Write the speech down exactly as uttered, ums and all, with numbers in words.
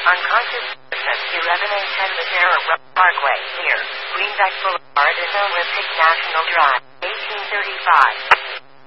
Unconscious person eleven and ten Madera Road Parkway, near Greenback Boulevard is Olympic National Drive, eighteen thirty-five.